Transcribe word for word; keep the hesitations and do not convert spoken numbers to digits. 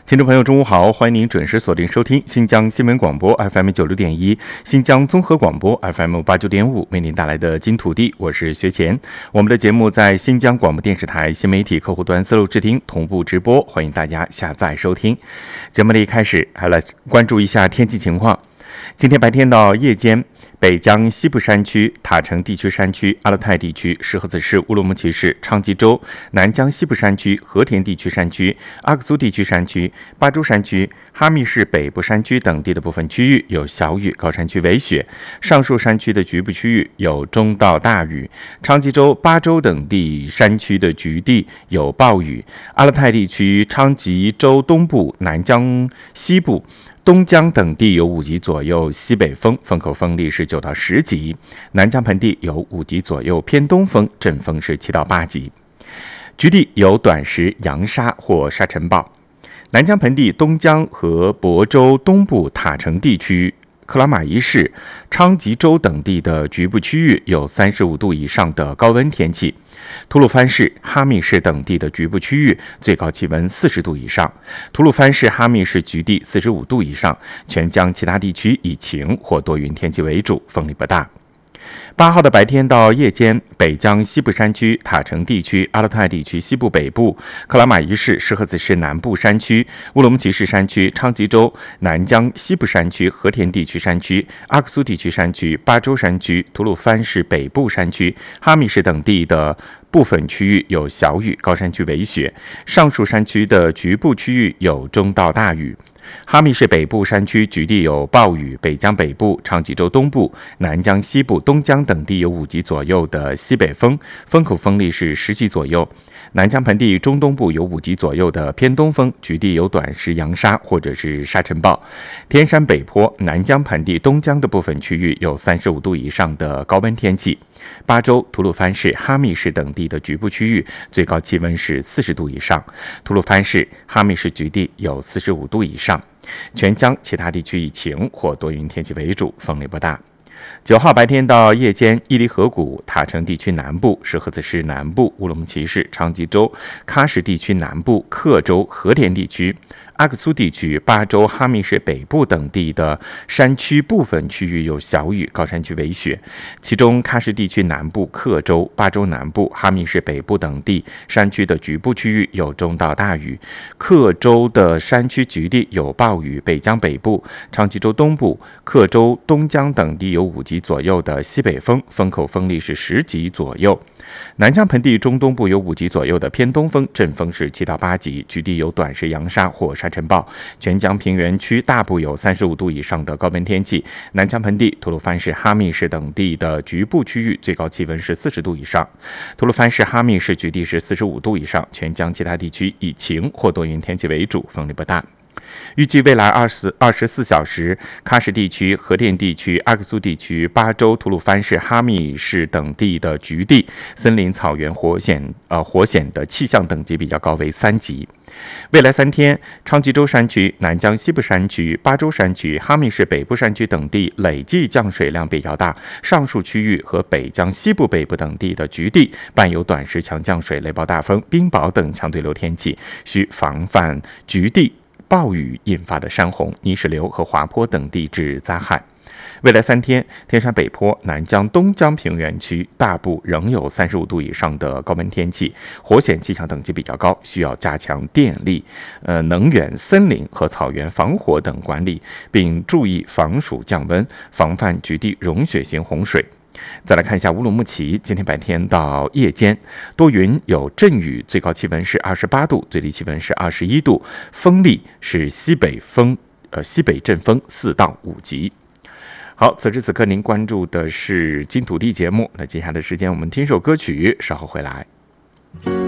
听众朋友，中午好，欢迎您准时锁定收听新疆新闻广播 F M 九六点一、新疆综合广播 F M 八九点五，为您带来的金土地，我是薛乾。我们的节目在新疆广播电视台新媒体客户端丝路智听同步直播，欢迎大家下载收听。节目的一开始，还来关注一下天气情况。今天白天到夜间，北疆西部山区、塔城地区山区、阿勒泰地区、石河子市、乌鲁木齐市、昌吉州、南疆西部山区、和田地区山区、阿克苏地区山区、巴州山区、哈密市北部山区等地的部分区域有小雨，高山区为雪；上述山区的局部区域有中到大雨。昌吉州、巴州等地山区的局地有暴雨。阿勒泰地区、昌吉州东部、南疆西部、东疆等地有五级左右西北风，风口风力是九到十级；南疆盆地有五级左右偏东风，阵风是七到八级。局地有短时扬沙或沙尘暴。南疆盆地、东疆和亳州东部、塔城地区、克拉玛依市、昌吉州等地的局部区域有三十五度以上的高温天气。吐鲁番市、哈密市等地的局部区域最高气温四十度以上，吐鲁番市、哈密市局地四十五度以上，全疆其他地区以晴或多云天气为主，风力不大。八号的白天到夜间，北疆西部山区、塔城地区、阿勒泰地区西部北部、克拉玛依市、石河子市南部山区、乌鲁木齐市山区、昌吉州、南疆西部山区、和田地区山区、阿克苏地区山区、巴州山区、吐鲁番市北部山区、哈密市等地的部分区域有小雨，高山区为雪；上述山区的局部区域有中到大雨。哈密市北部山区局地有暴雨，北疆北部、昌吉州东部、南疆西部、东疆等地有五级左右的西北风，风口风力是十级左右。南疆盆地中东部有五级左右的偏东风，局地有短时扬沙或者是沙尘暴。天山北坡、南疆盆地东疆的部分区域有三十五度以上的高温天气。巴州、吐鲁番市、哈密市等地的局部区域最高气温是四十度以上，吐鲁番市、哈密市局地有四十五度以上。全疆其他地区以晴或多云天气为主，风力不大。九号白天到夜间，伊犁河谷、塔城地区南部、石河子市南部、乌鲁木齐市、昌吉州、喀什地区南部、克州、和田地区、阿克苏地区、巴州、哈密市北部等地的山区部分区域有小雨，高山区为雪。其中喀什地区南部、克州、巴州南部、哈密市北部等地山区的局部区域有中到大雨。克州的山区局地有暴雨，北疆北部、昌吉州东部、克州、东疆等地有五级左右的西北风，风口风力是十级左右。南疆盆地中东部有五级左右的偏东风，阵风是七到八级，局地有短时扬沙或沙尘暴。全疆平原区大部有三十五度以上的高温天气。南疆盆地、吐鲁番市、哈密市等地的局部区域最高气温是四十度以上，吐鲁番市、哈密市局地是四十五度以上，全疆其他地区以晴或多云天气为主，风力不大。预计未来二十二十四小时，喀什地区、和田地区、阿克苏地区、巴州、吐鲁番市、哈密市等地的局地森林、草原、火险呃火险的气象等级比较高，为三级。未来三天，昌吉州山区、南疆西部山区、巴州山区、哈密市北部山区等地累计降水量比较大，上述区域和北疆西部北部等地的局地伴有短时强降水、雷暴大风、冰雹等强对流天气，需防范局地暴雨引发的山洪、泥石流和滑坡等地质灾害。未来三天，天山北坡、南疆、东疆平原区大部仍有三十五度以上的高温天气，火险气象等级比较高，需要加强电力、呃能源、森林和草原防火等管理，并注意防暑降温，防范局地融雪型洪水。再来看一下乌鲁木齐，今天白天到夜间多云有阵雨，最高气温是二十八度，最低气温是二十一度，风力是西北风，呃西北阵风四到五级。好，此时此刻您关注的是金土地节目，那接下来的时间我们听首歌曲，稍后回来。